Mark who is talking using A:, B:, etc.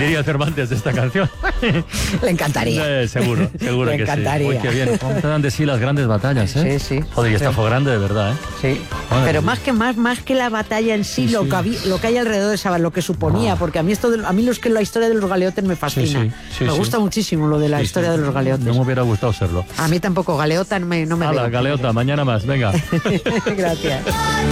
A: diría Cervantes de esta canción?
B: Le encantaría.
A: Seguro
B: Le
A: que
B: encantaría.
A: sí. Uy, qué bien. ¿Cómo te dan de sí las grandes batallas, eh?
B: Sí, sí.
A: Joder, y esta fue grande de verdad, ¿eh?
B: Sí.
A: Madre
B: Pero
A: mía.
B: más que la batalla en sí,
A: Sí,
B: lo
A: sí.
B: que hay alrededor de esa, lo que suponía, porque a mí la historia de los galeotes me fascina.
A: Sí,
B: me gusta muchísimo lo de la historia de los galeotes.
A: No me hubiera gustado serlo.
B: A mí tampoco, galeota no me
A: Hala,
B: veo.
A: galeota, mañana más, venga.
B: Gracias.